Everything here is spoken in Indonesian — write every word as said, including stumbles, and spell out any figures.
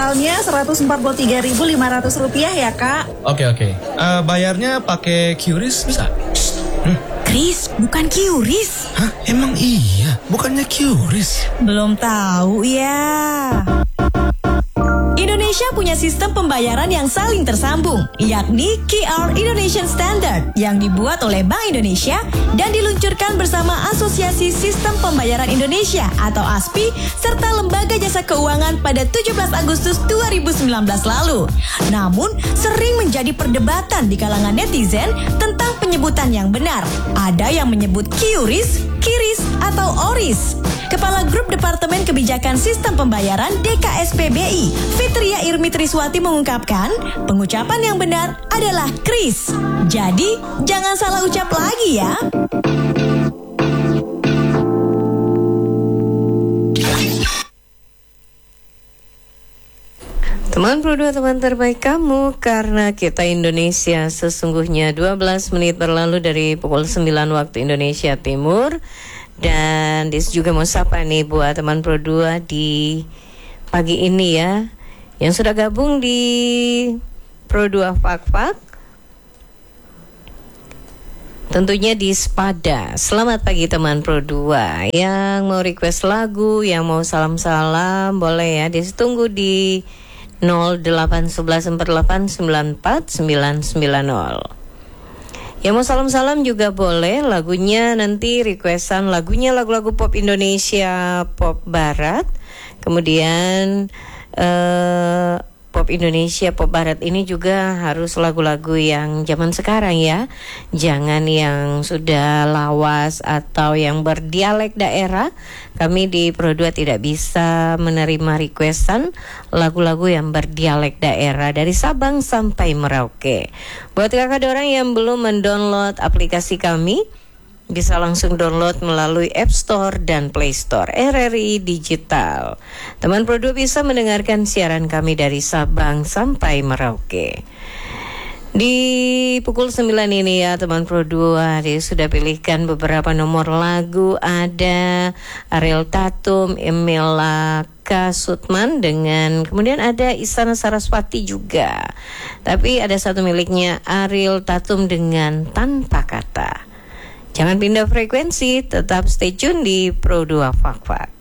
totalnya seratus empat puluh tiga ribu lima ratus rupiah ya, Kak. Oke, oke. Uh, bayarnya pakai Q R I S bisa? Hmm? Kris, bukan Q R I S. Hah? Emang iya? Bukannya Q R I S? Belum tahu ya. Indonesia punya sistem pembayaran yang saling tersambung, yakni Q R Indonesian Standard yang dibuat oleh Bank Indonesia dan diluncurkan bersama Asosiasi Sistem Pembayaran Indonesia atau A S P I serta Lembaga Jasa Keuangan pada tujuh belas Agustus dua ribu sembilan belas lalu. Namun, sering menjadi perdebatan di kalangan netizen tentang penyebutan yang benar. Ada yang menyebut Q R I S, Kiris, atau Oris. Kepala Grup Departemen Kebijakan Sistem Pembayaran D K S P B I, Fitria Irmi Triswati mengungkapkan, pengucapan yang benar adalah Kris. Jadi, jangan salah ucap lagi ya. Teman Pro dua, teman terbaik kamu, karena kita Indonesia sesungguhnya dua belas menit berlalu dari pukul sembilan waktu Indonesia Timur. Dan Dis juga mau sapa nih buat teman Pro dua di pagi ini ya, yang sudah gabung di Pro dua Fak-Fak, tentunya di Spada. Selamat pagi teman Pro dua. Yang mau request lagu, yang mau salam-salam, boleh ya, Dis tunggu di nol delapan satu satu empat delapan sembilan empat sembilan sembilan nol. Yang mau salam-salam juga boleh, lagunya nanti requestan lagunya lagu-lagu pop Indonesia, pop barat. Kemudian eh, pop Indonesia, pop barat ini juga harus lagu-lagu yang zaman sekarang ya. Jangan yang sudah lawas atau yang berdialek daerah. Kami di Pro dua tidak bisa menerima requestan lagu-lagu yang berdialek daerah dari Sabang sampai Merauke. Buat kakak orang yang belum mendownload aplikasi kami, bisa langsung download melalui App Store dan Play Store R R I Digital. Teman Pro dua bisa mendengarkan siaran kami dari Sabang sampai Merauke. Di pukul sembilan ini ya teman Pro dua, dia sudah pilihkan beberapa nomor lagu. Ada Ariel Tatum, Emila Kasutman, dengan kemudian ada Istana Saraswati juga. Tapi ada satu miliknya Ariel Tatum dengan Tanpa Kata. Jangan pindah frekuensi, tetap stay tune di Pro dua Fak-Fak.